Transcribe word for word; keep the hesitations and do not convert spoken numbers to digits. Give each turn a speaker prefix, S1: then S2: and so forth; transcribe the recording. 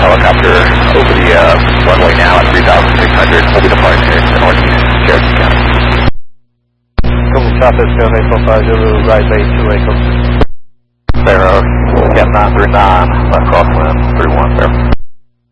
S1: helicopter over the uh, runway now at three thousand six hundred. We'll be departing here to northeast Cherokee County.
S2: Cool, Southwest County eight four five zero, right base two Echo.
S1: Sparrow, Cap nine three nine, left crosswind three one, Sparrow.